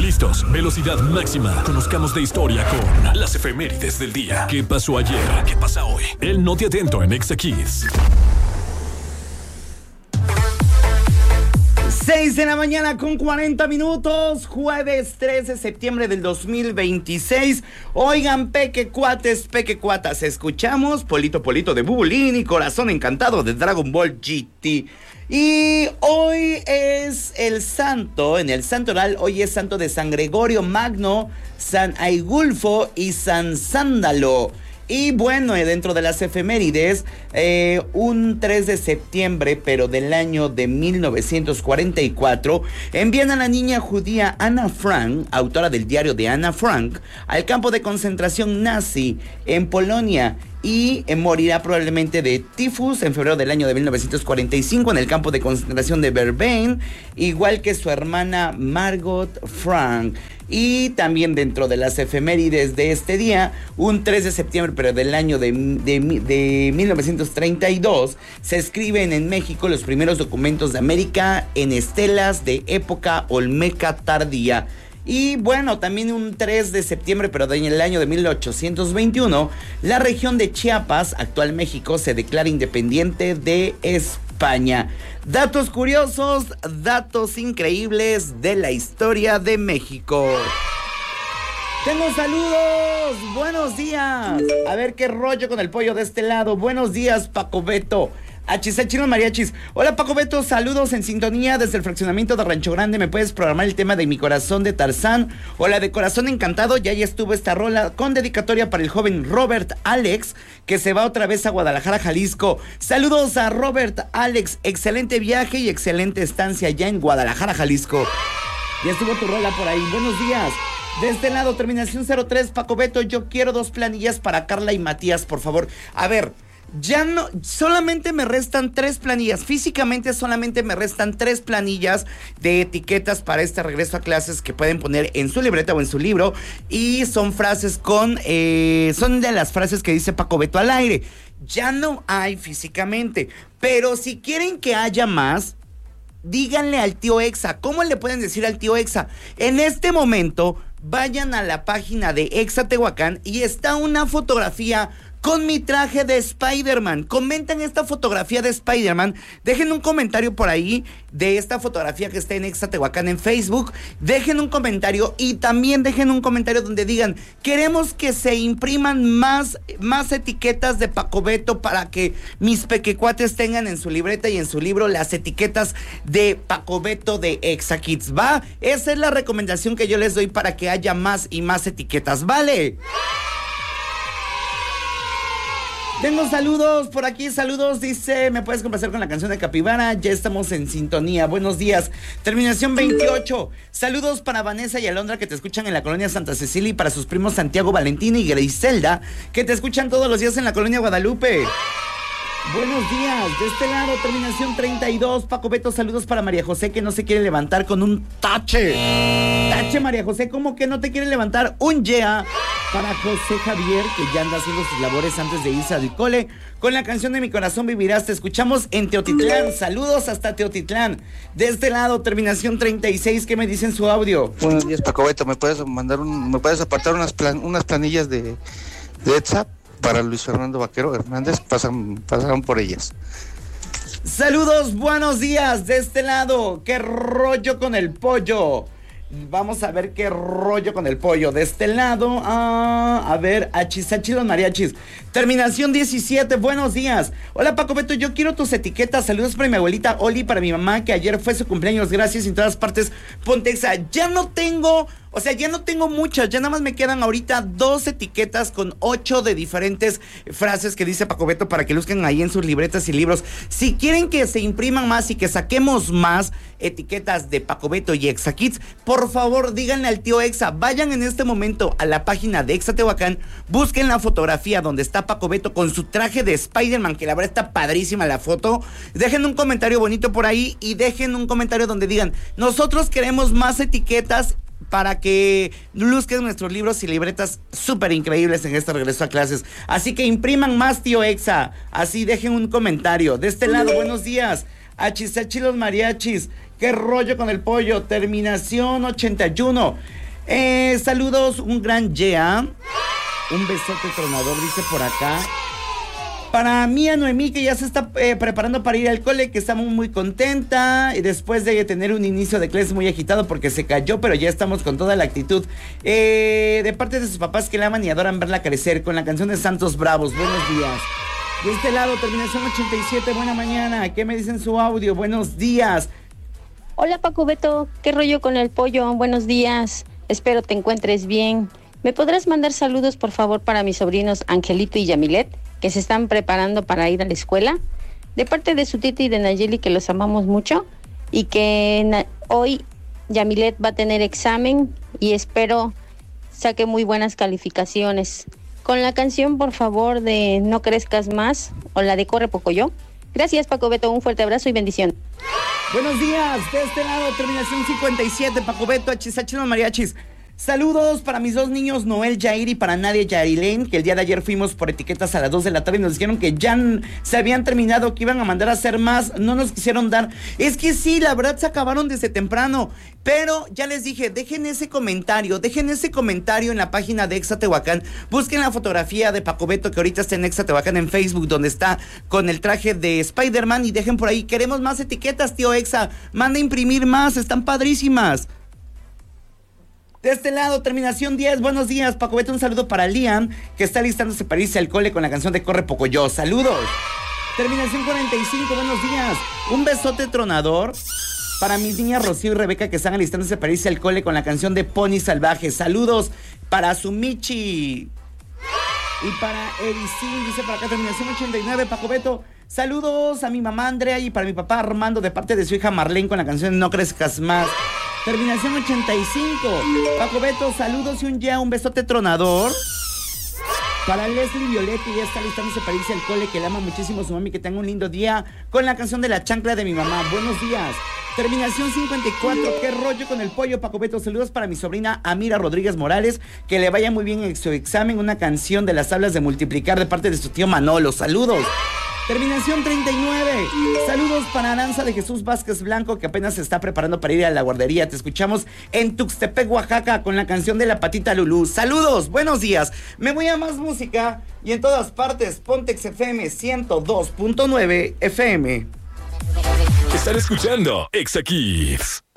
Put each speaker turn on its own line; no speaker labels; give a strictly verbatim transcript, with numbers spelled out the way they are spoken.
listos. Velocidad máxima. Conozcamos de historia con las efemérides del día. ¿Qué pasó ayer? ¿Qué pasa hoy? El Noti Atento en Exa Kids.
seis de la mañana con cuarenta minutos, jueves tres de septiembre del dos mil veintiséis. Oigan, pequecuates, pequecuatas, escuchamos Polito Polito de Bubulín y Corazón Encantado de Dragon Ball G T. Y hoy es el santo, en el santoral, hoy es santo de San Gregorio Magno, San Aigulfo y San Sándalo. Y bueno, dentro de las efemérides, eh, un tres de septiembre, pero del año de mil novecientos cuarenta y cuatro, envían a la niña judía Anna Frank, autora del diario de Anna Frank, al campo de concentración nazi en Polonia. Y eh, morirá probablemente de tifus en febrero del año de mil novecientos cuarenta y cinco en el campo de concentración de Berbein, igual que su hermana Margot Frank. Y también dentro de las efemérides de este día, un tres de septiembre, pero del año de, de, de mil novecientos treinta y dos, se escriben en México los primeros documentos de América en estelas de época olmeca tardía. Y bueno, también un tres de septiembre, pero en el año de mil ochocientos veintiuno, la región de Chiapas, actual México, se declara independiente de España. Datos curiosos, datos increíbles de la historia de México. Tengo saludos, buenos días. A ver qué rollo con el pollo de este lado. Buenos días, Paco Beto. Chinos Mariachis. Hola, Paco Beto, saludos en sintonía desde el fraccionamiento de Rancho Grande. ¿Me puedes programar el tema de Mi Corazón de Tarzán o la de Corazón Encantado? Ya ya estuvo esta rola con dedicatoria para el joven Robert Alex, que se va otra vez a Guadalajara, Jalisco. Saludos a Robert Alex, excelente viaje y excelente estancia ya en Guadalajara, Jalisco. Ya estuvo tu rola por ahí, buenos días. De este lado, terminación cero tres, Paco Beto, yo quiero dos planillas para Carla y Matías, por favor. A ver, ya no, solamente me restan tres planillas, físicamente solamente me restan tres planillas de etiquetas para este regreso a clases que pueden poner en su libreta o en su libro, y son frases con, eh, son de las frases que dice Paco Beto al aire. Ya no hay físicamente, pero si quieren que haya más, díganle al tío Exa. ¿Cómo le pueden decir al tío Exa? En este momento, vayan a la página de Exa Tehuacán y está una fotografía con mi traje de Spider-Man. Comenten esta fotografía de Spider-Man. Dejen un comentario por ahí de esta fotografía que está en Exa Tehuacán en Facebook. Dejen un comentario y también dejen un comentario donde digan: queremos que se impriman más, más etiquetas de Paco Beto para que mis pequecuates tengan en su libreta y en su libro las etiquetas de Paco Beto de Exa Kids. ¿Va? Esa es la recomendación que yo les doy para que haya más y más etiquetas. ¿Vale? Tengo saludos por aquí, saludos, dice, ¿me puedes complacer con la canción de Capibara? Ya estamos en sintonía, buenos días. Terminación veintiocho, saludos para Vanessa y Alondra que te escuchan en la colonia Santa Cecilia y para sus primos Santiago, Valentina y Griselda que te escuchan todos los días en la colonia Guadalupe. Buenos días, de este lado, terminación treinta y dos, Paco Beto, saludos para María José que no se quiere levantar con un tache. Tache, María José, ¿cómo que no te quiere levantar? Un yeah para José Javier, que ya anda haciendo sus labores antes de irse al cole, con la canción de Mi Corazón Vivirás. Te escuchamos en Teotitlán, saludos hasta Teotitlán. De este lado, terminación treinta y seis, ¿qué me dicen su audio?
Buenos días, Paco Beto, ¿me puedes mandar un, me puedes apartar unas, plan, unas planillas de, de WhatsApp para Luis Fernando Vaquero Hernández? Pasan, pasaron por ellas.
Saludos, buenos días, de este lado, ¿qué rollo con el pollo? Vamos a ver qué rollo con el pollo. De este lado, ah, a ver, Achisachi los mariachis. Terminación diecisiete, buenos días. Hola, Paco Beto, yo quiero tus etiquetas. Saludos para mi abuelita Oli, para mi mamá, que ayer fue su cumpleaños. Gracias, en todas partes, Pontexa. Ya no tengo, o sea, ya no tengo muchas. Ya nada más me quedan ahorita dos etiquetas con ocho de diferentes frases que dice Paco Beto para que luzcan ahí en sus libretas y libros. Si quieren que se impriman más y que saquemos más etiquetas de Paco Beto y Exa Kids, por favor, díganle al tío Exa, vayan en este momento a la página de Exa Tehuacán, busquen la fotografía donde está Paco Beto con su traje de Spider-Man, que la verdad está padrísima la foto. Dejen un comentario bonito por ahí y dejen un comentario donde digan: nosotros queremos más etiquetas para que luzquen nuestros libros y libretas súper increíbles en este regreso a clases. Así que impriman más, tío Exa. Así dejen un comentario. De este lado, buenos días. Achisachi los mariachis. ¿Qué rollo con el pollo? Terminación ochenta y uno. Eh, saludos, un gran yeah. Un besote tronador, dice por acá. Para mí, a Noemí, que ya se está eh, preparando para ir al cole, que está muy, muy contenta. Y después de tener un inicio de clases muy agitado porque se cayó, pero ya estamos con toda la actitud. Eh, de parte de sus papás que la aman y adoran verla crecer con la canción de Santos Bravos. Buenos días. De este lado, terminación ochenta y siete, buena mañana. ¿Qué me dicen su audio? Buenos días.
Hola, Paco Beto, ¿qué rollo con el pollo? Buenos días, espero te encuentres bien. ¿Me podrás mandar saludos, por favor, para mis sobrinos Angelito y Yamilet, que se están preparando para ir a la escuela? De parte de su tita y de Nayeli, que los amamos mucho, y que na- hoy Yamilet va a tener examen y espero saque muy buenas calificaciones. Con la canción, por favor, de No Crezcas Más, o la de Corre Pocoyo. Gracias, Paco Beto, un fuerte abrazo y bendición.
Buenos días, de este lado, terminación cincuenta y siete, Paco Beto, H S H los mariachis. Saludos para mis dos niños, Noel Jair, y para Nadia Yarilén, que el día de ayer fuimos por etiquetas a las dos de la tarde y nos dijeron que ya se habían terminado, que iban a mandar a hacer más, no nos quisieron dar. Es que sí, la verdad se acabaron desde temprano, pero ya les dije, dejen ese comentario, dejen ese comentario en la página de Exa Tehuacán, busquen la fotografía de Paco Beto, que ahorita está en Exa Tehuacán en Facebook, donde está con el traje de Spider-Man, y dejen por ahí, queremos más etiquetas, tío Exa, manda a imprimir más, están padrísimas. De este lado, terminación diez, buenos días, Paco Beto, un saludo para Liam, que está listándose para irse al cole con la canción de Corre Pocoyo, saludos. Terminación cuarenta y cinco, buenos días, un besote tronador para mis niñas Rocío y Rebeca, que están alistándose para irse al cole con la canción de Pony Salvaje, saludos para Sumichi y para Ericín, dice para acá, terminación ochenta y nueve, Paco Beto. Saludos a mi mamá Andrea y para mi papá Armando de parte de su hija Marlene con la canción No Crezcas Más. Terminación ochenta y cinco. Paco Beto, saludos y un ya, un besote tronador. Para Leslie Violetti, ya está listándose para irse al cole, que le ama muchísimo a su mami, que tenga un lindo día con la canción de La Chancla de mi mamá. Buenos días. Terminación cincuenta y cuatro, qué rollo con el pollo, Paco Beto. Saludos para mi sobrina Amira Rodríguez Morales, que le vaya muy bien en su examen, una canción de las tablas de multiplicar de parte de su tío Manolo. Saludos. Terminación treinta y nueve. Saludos para Aranza de Jesús Vázquez Blanco, que apenas se está preparando para ir a la guardería. Te escuchamos en Tuxtepec, Oaxaca, con la canción de La Patita Lulú. Saludos, buenos días. Me voy a más música y en todas partes, Pontex F M ciento dos punto nueve F M.
Están escuchando Exa Kids.